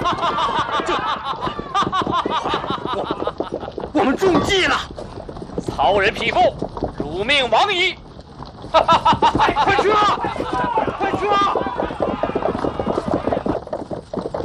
我们中计了！ 曹仁匹夫，辱命亡矣！ 快撤！快撤！